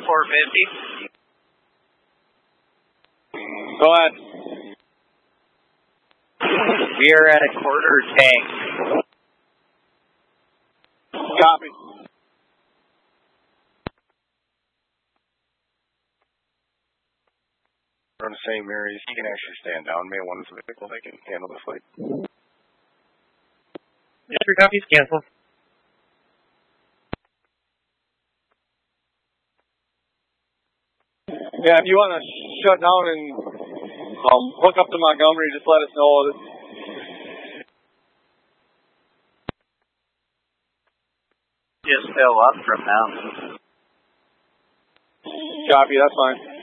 450. Go ahead. We are at a quarter tank. Copy. We're in the same areas. You can actually stand down. May one is a vehicle that can handle the flight. Yeah, 3 copies, cancel. Yeah, if you want to shut down and hook up to Montgomery, just let us know. Just fill up from now. Copy, that's fine.